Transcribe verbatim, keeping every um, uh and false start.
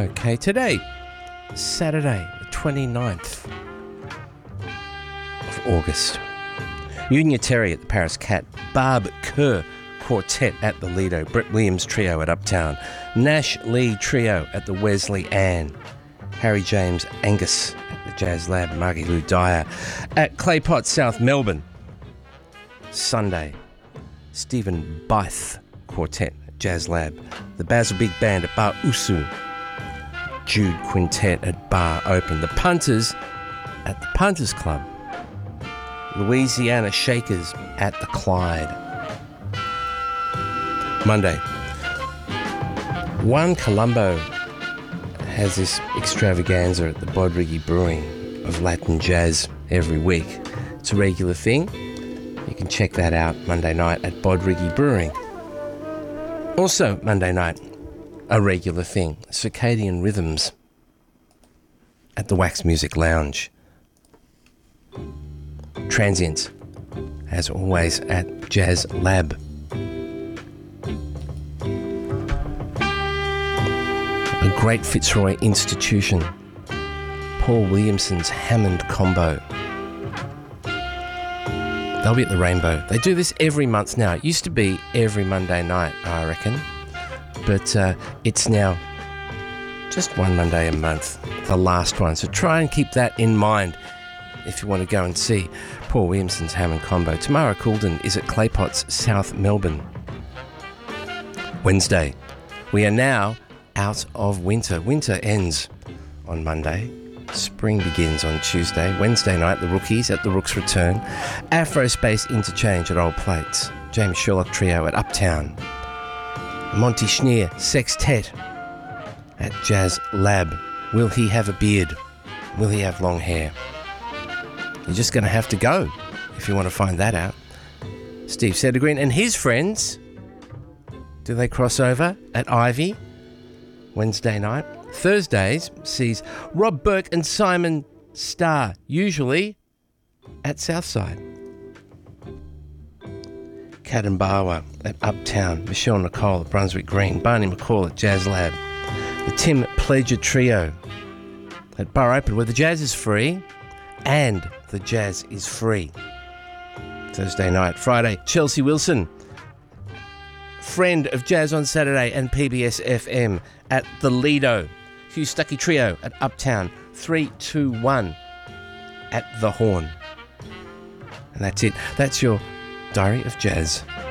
Okay, today, Saturday, the twenty-ninth of August. Union Terry at the Paris Cat, Barb Kerr Quartet at the Lido, Brett Williams Trio at Uptown, Nash Lee Trio at the Wesley Ann, Harry James Angus at the Jazz Lab, Margie Lou Dyer at Claypot, South Melbourne. Sunday, Stephen Byth Quartet at Jazz Lab, the Basil Big Band at Bar Usu, Jude Quintet at Bar Open, the Punters at the Punters Club, Louisiana Shakers at the Clyde. Monday, One Colombo has this extravaganza at the Bodrigi Brewing of Latin jazz every week. It's a regular thing. You can check that out Monday night at Bodrigi Brewing. Also Monday night, a regular thing, Circadian Rhythms at the Wax Music Lounge. Transients, as always, at Jazz Lab. A great Fitzroy institution, Paul Williamson's Hammond Combo. They'll be at the Rainbow. They do this every month now. It used to be every Monday night, I reckon. But uh, it's now just one Monday a month, the last one. So try and keep that in mind if you want to go and see Paul Williamson's Hammond Combo. Tamara Coulden is at Claypots, South Melbourne. Wednesday, we are now out of winter. Winter ends on Monday. Spring begins on Tuesday. Wednesday night, the Rookies at the Rooks Return. Afro-Space Interchange at Old Plates. James Sherlock Trio at Uptown. Monty Schneer Sextet at Jazz Lab. Will he have a beard? Will he have long hair? You're just going to have to go if you want to find that out. Steve Sedergreen and his friends, do they cross over at Ivy Wednesday night? Thursdays sees Rob Burke and Simon Starr, usually at Southside. Kadambawa at Uptown, Michelle Nicole at Brunswick Green, Barney McCall at Jazz Lab, the Tim Pledger Trio at Bar Open, where the jazz is free and the jazz is free. Thursday night. Friday, Chelsea Wilson, friend of Jazz on Saturday and P B S F M at the Lido. Hugh Stuckey Trio at Uptown, three two one at the Horn. And that's it. That's your Diary of Jazz.